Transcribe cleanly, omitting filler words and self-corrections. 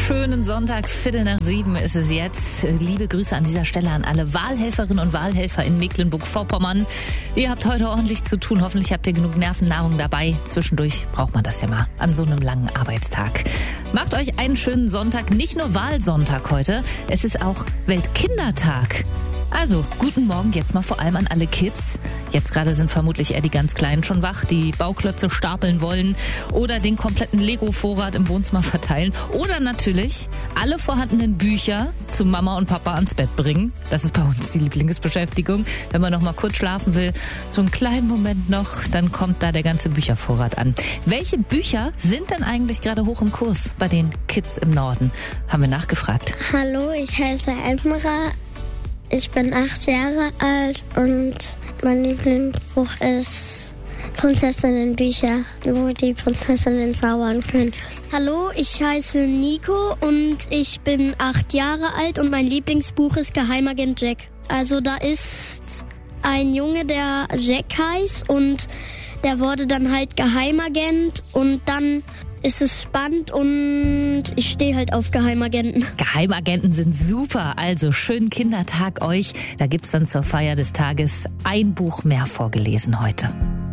schönen Sonntag, 6:15 ist es jetzt. Liebe Grüße an dieser Stelle an alle Wahlhelferinnen und Wahlhelfer in Mecklenburg-Vorpommern. Ihr habt heute ordentlich zu tun. Hoffentlich habt ihr genug Nervennahrung dabei. Zwischendurch braucht man das ja mal an so einem langen Arbeitstag. Macht euch einen schönen Sonntag. Nicht nur Wahlsonntag heute, es ist auch Weltkindertag. Also, guten Morgen jetzt mal vor allem an alle Kids. Jetzt gerade sind vermutlich eher die ganz Kleinen schon wach, die Bauklötze stapeln wollen oder den kompletten Lego-Vorrat im Wohnzimmer verteilen. Oder natürlich alle vorhandenen Bücher zu Mama und Papa ans Bett bringen. Das ist bei uns die Lieblingsbeschäftigung. Wenn man noch mal kurz schlafen will, so einen kleinen Moment noch, dann kommt da der ganze Büchervorrat an. Welche Bücher sind denn eigentlich gerade hoch im Kurs bei den Kids im Norden? Haben wir nachgefragt. Hallo, ich heiße Emra. Ich bin 8 Jahre alt und mein Lieblingsbuch ist Prinzessinnenbücher, wo die Prinzessinnen zaubern können. Hallo, ich heiße Nico und ich bin 8 Jahre alt und mein Lieblingsbuch ist Geheimagent Jack. Also da ist ein Junge, der Jack heißt und der wurde dann halt Geheimagent und dann ist es spannend und ich stehe halt auf Geheimagenten. Geheimagenten sind super, also schönen Kindertag euch. Da gibt's dann zur Feier des Tages ein Buch mehr vorgelesen heute.